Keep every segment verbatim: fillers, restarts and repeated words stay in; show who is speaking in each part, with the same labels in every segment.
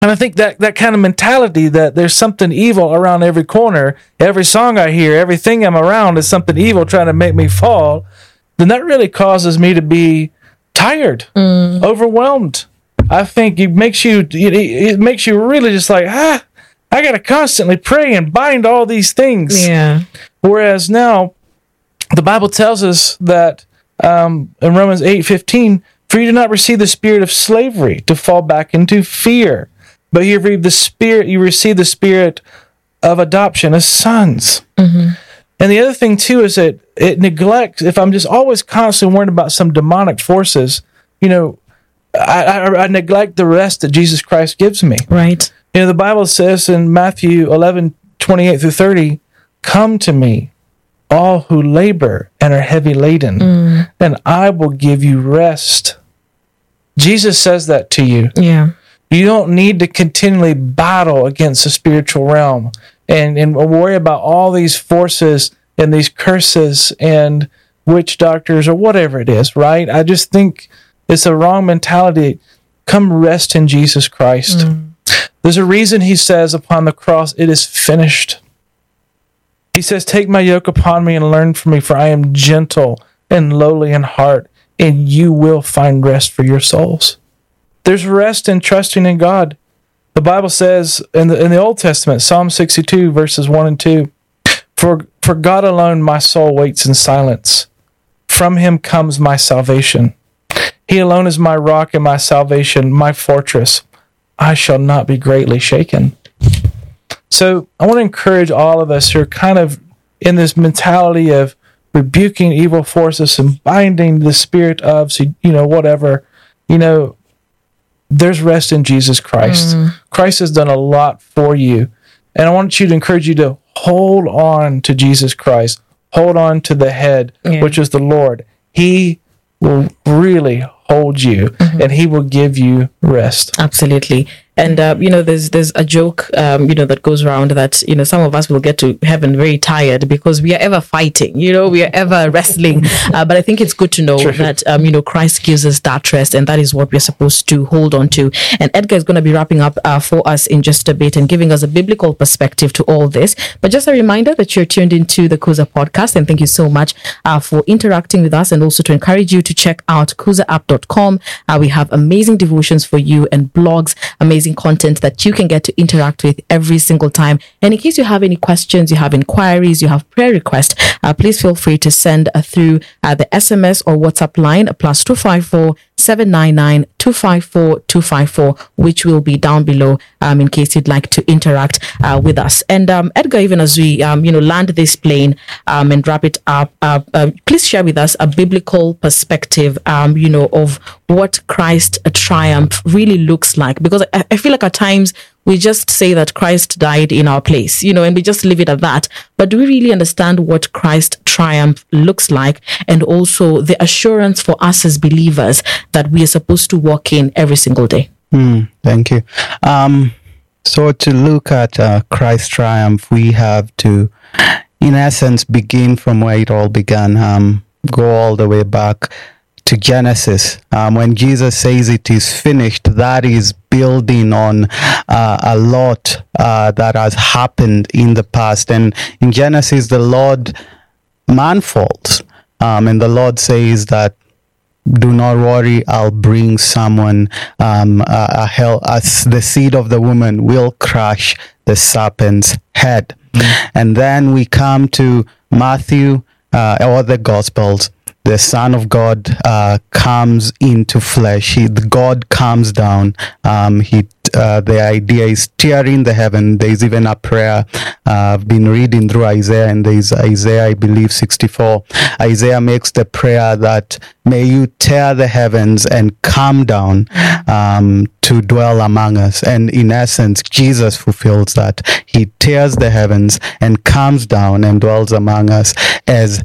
Speaker 1: And I think that that kind of mentality that there's something evil around every corner, every song I hear, everything I'm around is something evil trying to make me fall, then that really causes me to be tired, mm. overwhelmed. I think it makes you it, it makes you really just like, ah, I got to constantly pray and bind all these things.
Speaker 2: Yeah.
Speaker 1: Whereas now, the Bible tells us that um, in Romans eight fifteen, for you do not receive the spirit of slavery to fall back into fear, but you receive the spirit. You receive the spirit of adoption as sons. Mm-hmm. And the other thing too is that it neglects. If I'm just always constantly worried about some demonic forces, you know, I, I, I neglect the rest that Jesus Christ gives me.
Speaker 2: Right.
Speaker 1: You know, the Bible says in Matthew eleven twenty-eight through thirty, "Come to me, all who labor and are heavy laden, mm. and I will give you rest." Jesus says that to you.
Speaker 2: Yeah.
Speaker 1: You don't need to continually battle against the spiritual realm and, and worry about all these forces and these curses and witch doctors or whatever it is, right? I just think it's a wrong mentality. Come rest in Jesus Christ. Mm. There's a reason he says upon the cross, it is finished. He says, take my yoke upon me and learn from me, for I am gentle and lowly in heart, and you will find rest for your souls. There's rest in trusting in God. The Bible says in the, in the Old Testament, Psalm sixty-two, verses one and two, for, for God alone my soul waits in silence. From him comes my salvation. He alone is my rock and my salvation, my fortress. I shall not be greatly shaken. So I want to encourage all of us who are kind of in this mentality of rebuking evil forces and binding the spirit of, you know, whatever, you know, there's rest in Jesus Christ. Mm. Christ has done a lot for you. And I want you to encourage you to hold on to Jesus Christ. Hold on to the head, yeah. which is the Lord. He will really hold you, mm-hmm. and he will give you rest.
Speaker 2: Absolutely. And, uh, you know, there's there's a joke, um, you know, that goes around that, you know, some of us will get to heaven very tired because we are ever fighting, you know, we are ever wrestling. Uh, but I think it's good to know True. that, um, you know, Christ gives us that rest, and that is what we're supposed to hold on to. And Edgar is going to be wrapping up uh, for us in just a bit and giving us a biblical perspective to all this. But just a reminder that you're tuned into the Kuza podcast, and thank you so much uh, for interacting with us, and also to encourage you to check out kuza app dot com. Uh, we have amazing devotions for you and blogs, amazing content that you can get to interact with every single time. And in case you have any questions, you have inquiries, you have prayer requests, uh, please feel free to send uh, through uh, the S M S or WhatsApp line plus two five four, seven nine nine, two five four, two five four, which will be down below um, in case you'd like to interact uh, with us. And um, Edgar, even as we um, you know land this plane um, and wrap it up, uh, uh, please share with us a biblical perspective, um, you know, of what Christ's triumph really looks like. Because I, I feel like at times we just say that Christ died in our place, you know, and we just leave it at that. But do we really understand what Christ's triumph looks like, and also the assurance for us as believers that we are supposed to walk in every single day?
Speaker 3: Mm, thank you. Um, so to look at uh, Christ's triumph, we have to, in essence, begin from where it all began, um, go all the way back to Genesis. Um, when Jesus says it is finished, that is building on uh, a lot uh, that has happened in the past. And in Genesis, the Lord, man falls. Um, and the Lord says that, do not worry, I'll bring someone, um, a, a hell, as the seed of the woman will crush the serpent's head. Mm-hmm. And then we come to Matthew uh, or the Gospels. The Son of God uh, comes into flesh. He, God comes down. Um, he, uh, the idea is tearing the heaven. There's even a prayer uh, I've been reading through Isaiah, and there's Isaiah, I believe, sixty-four. Isaiah makes the prayer that, may you tear the heavens and come down um, to dwell among us. And in essence, Jesus fulfills that. He tears the heavens and comes down and dwells among us as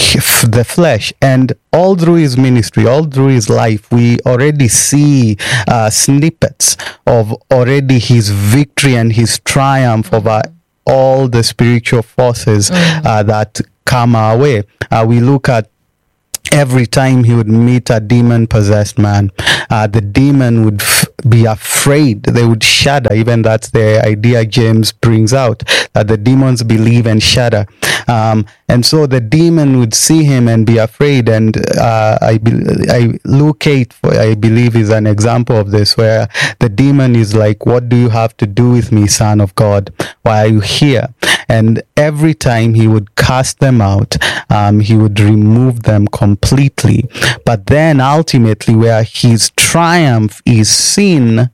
Speaker 3: the flesh. And all through his ministry, all through his life, we already see uh, snippets of already his victory and his triumph over all the spiritual forces mm. uh, that come our way. Uh, we look at every time he would meet a demon-possessed man, uh, the demon would f- be afraid. They would shudder. Even that's the idea James brings out, that the demons believe and shudder. Um, and so the demon would see him and be afraid. And uh, I, be- I Luke eight, I believe, is an example of this, where the demon is like, "What do you have to do with me, Son of God? Why are you here?" And every time he would cast them out, um, he would remove them completely. But then ultimately, where his triumph is seen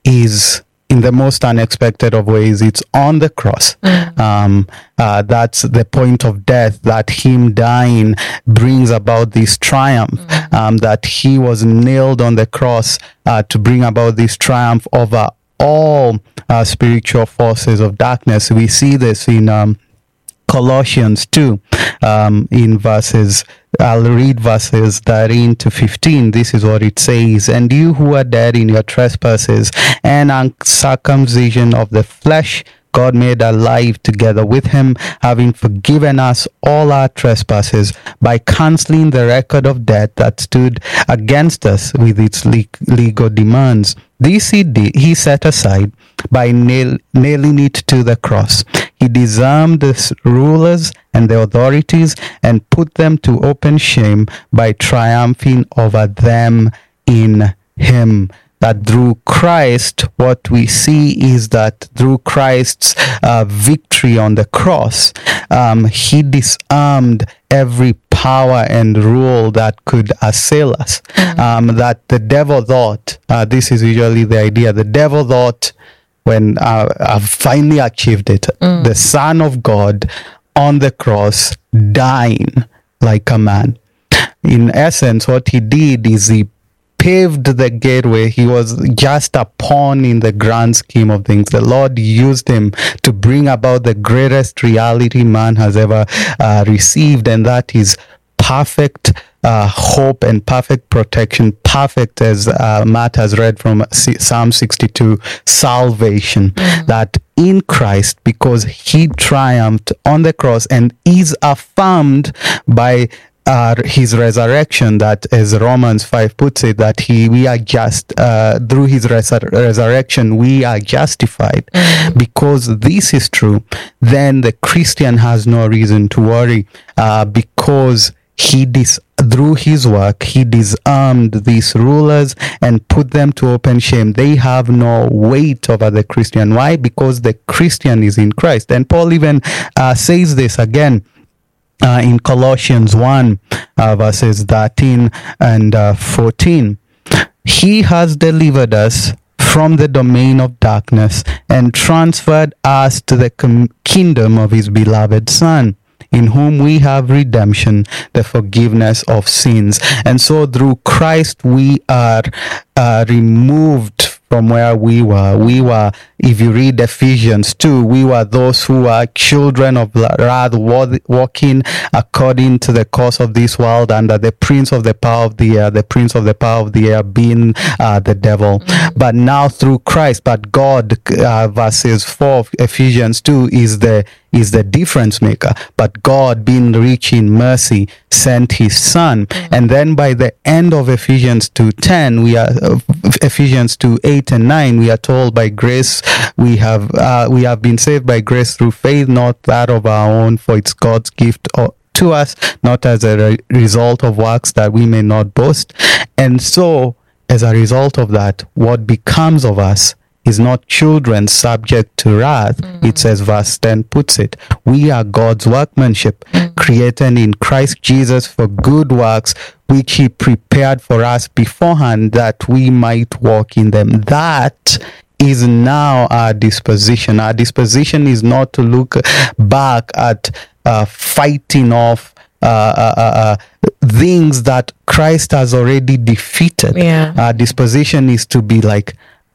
Speaker 3: is in the most unexpected of ways. It's on the cross. Mm. Um, uh, that's the point of death, that him dying brings about this triumph, mm. um, that he was nailed on the cross uh, to bring about this triumph over all uh, spiritual forces of darkness. We see this in um, Colossians two, um, in verses, I'll read verses thirteen to fifteen. This is what it says: "And you who are dead in your trespasses and uncircumcision of the flesh, God made alive together with him, having forgiven us all our trespasses by cancelling the record of debt that stood against us with its legal demands. This he did, he set aside by nail, nailing it to the cross. He disarmed the rulers and the authorities and put them to open shame by triumphing over them in him." That through Christ, what we see is that through Christ's uh, victory on the cross, um, he disarmed every power and rule that could assail us. Mm. Um, that the devil thought, uh, this is usually the idea, the devil thought, when uh, I've finally achieved it, mm. the Son of God on the cross dying like a man. In essence, what he did is he paved the gateway. He was just a pawn in the grand scheme of things. The Lord used him to bring about the greatest reality man has ever uh, received, and that is perfect uh, hope and perfect protection, perfect, as uh, Matt has read from Psalm sixty-two, salvation. Mm-hmm. That in Christ, because he triumphed on the cross and is affirmed by Uh, his resurrection, that as Romans five puts it, that he we are just uh, through his resur- resurrection we are justified. Mm-hmm. Because this is true, then the Christian has no reason to worry, uh, because he dis- through his work he disarmed these rulers and put them to open shame. They have no weight over the Christian. Why? Because the Christian is in Christ. And Paul even uh, says this again Uh, in Colossians one, uh, verses thirteen and uh, fourteen. "He has delivered us from the domain of darkness and transferred us to the com- kingdom of his beloved Son, in whom we have redemption, the forgiveness of sins." And so through Christ we are uh, removed from where we were. We were, if you read Ephesians two, we were those who are children of wrath, walking according to the course of this world, under the prince of the power of the air, the prince of the power of the air being uh, the devil. Mm-hmm. But now through Christ, but God, uh, verses four of Ephesians two is the is the difference maker. But God, being rich in mercy, sent his Son. Mm-hmm. And then by the end of Ephesians two ten, we are uh, Ephesians two eight and nine, we are told, by grace we have uh, we have been saved by grace through faith, not that of our own, for it's God's gift to us, not as a re- result of works, that we may not boast. And so, as a result of that, what becomes of us is not children subject to wrath. Mm-hmm. It says, verse ten puts it, we are God's workmanship, mm-hmm. created in Christ Jesus for good works, which he prepared for us beforehand, that we might walk in them. That is now our disposition. Our disposition is not to look back at uh, fighting off Uh, uh, uh, things that Christ has already defeated.
Speaker 2: Yeah.
Speaker 3: Our disposition is to be like,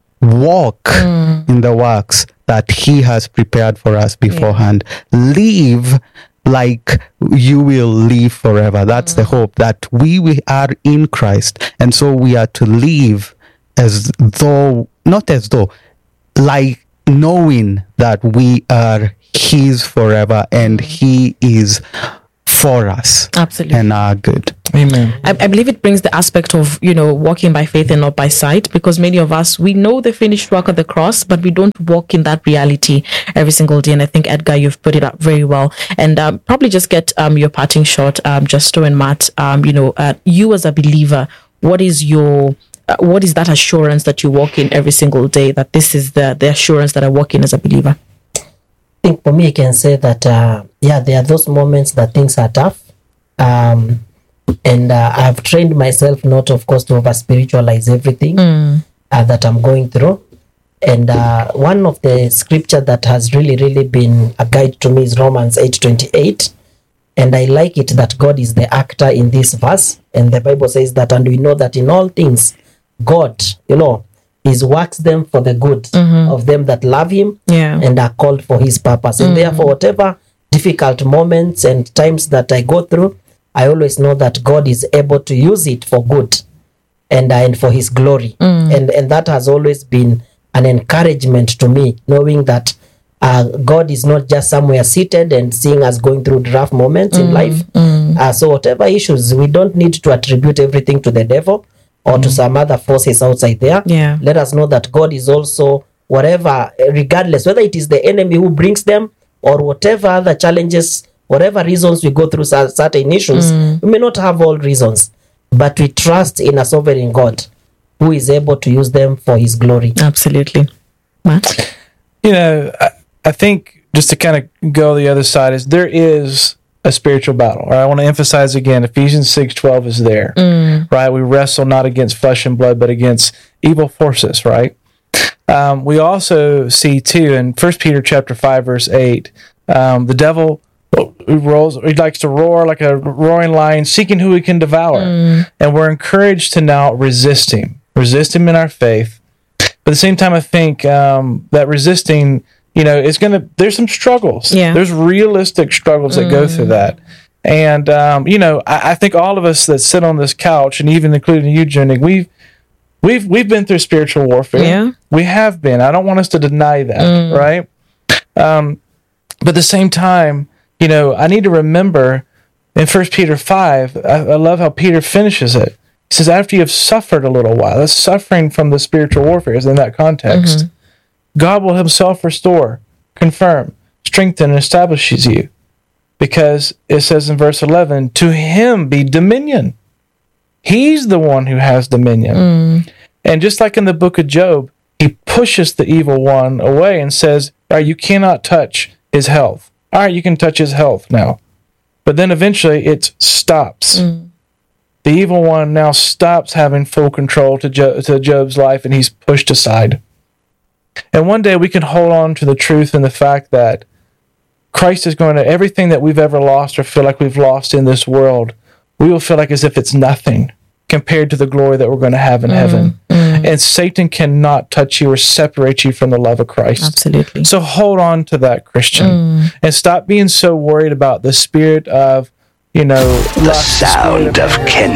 Speaker 3: walk mm. in the works that he has prepared for us beforehand. Yeah. Live like you will live forever. That's mm. the hope, that we, we are in Christ. And so we are to live as though, not as though, like knowing that we are his forever and mm. he is for us.
Speaker 2: Absolutely.
Speaker 3: And our good.
Speaker 1: Amen.
Speaker 2: I, I believe it brings the aspect of, you know, walking by faith and not by sight, because many of us, we know the finished work of the cross, but we don't walk in that reality every single day. And I think, Edgar, you've put it up very well. And um, probably just get um, your parting shot, um, Justo and Matt, um, you know, uh, you as a believer, what is your, uh, what is that assurance that you walk in every single day, that this is the, the assurance that I walk in as a believer?
Speaker 4: I think for me, I can say that, uh, yeah, there are those moments that things are tough. Um, And uh, I've trained myself not, of course, to over spiritualize everything mm. uh, that I'm going through. And uh, one of the scripture that has really, really been a guide to me is Romans eight twenty-eight. And I like it that God is the actor in this verse. And the Bible says that, and we know that in all things, God, you know, is works them for the good mm-hmm. of them that love him yeah. and are called for his purpose. And mm. therefore, whatever difficult moments and times that I go through, I always know that God is able to use it for good and uh, and for his glory. Mm. And and that has always been an encouragement to me, knowing that uh, God is not just somewhere seated and seeing us going through rough moments mm. in life. Mm. Uh, so whatever issues, we don't need to attribute everything to the devil or mm. to some other forces outside there.
Speaker 2: Yeah.
Speaker 4: Let us know that God is also, whatever, regardless, whether it is the enemy who brings them or whatever other challenges, whatever reasons we go through certain issues, mm. we may not have all reasons, but we trust in a sovereign God who is able to use them for his glory.
Speaker 2: Absolutely. Matt?
Speaker 1: You know, I, I think just to kind of go the other side is there is a spiritual battle. Right? I want to emphasize again, Ephesians six twelve is there, mm. right? We wrestle not against flesh and blood, but against evil forces, right? Um, we also see too in First Peter chapter five, verse eight, um, the devil He rolls. He likes to roar like a roaring lion, seeking who he can devour. Mm. And we're encouraged to now resist him, resist him in our faith. But at the same time, I think um, that resisting, you know, is going to. There's some struggles.
Speaker 2: Yeah.
Speaker 1: There's realistic struggles that mm. go through that. And um, you know, I, I think all of us that sit on this couch, and even including you, Jenny, we've we've we've been through spiritual warfare.
Speaker 2: Yeah.
Speaker 1: We have been. I don't want us to deny that, mm. right? Um, but at the same time, you know, I need to remember in First Peter five, I, I love how Peter finishes it. He says, after you have suffered a little while, that's suffering from the spiritual warfare is in that context. Mm-hmm. God will himself restore, confirm, strengthen, and establishes you. Because it says in verse eleven, to him be dominion. He's the one who has dominion. Mm. And just like in the book of Job, he pushes the evil one away and says, all right, you cannot touch his health. All right, you can touch his health now. But then eventually it stops. Mm. The evil one now stops having full control to, jo- to Job's life, and he's pushed aside. And one day we can hold on to the truth and the fact that Christ is going to, everything that we've ever lost or feel like we've lost in this world, we will feel like as if it's nothing compared to the glory that we're going to have in mm. heaven. Mm. And Satan cannot touch you or separate you from the love of Christ.
Speaker 2: Absolutely.
Speaker 1: So hold on to that, Christian, mm. and stop being so worried about the spirit of, you know,
Speaker 5: the sound of Ken.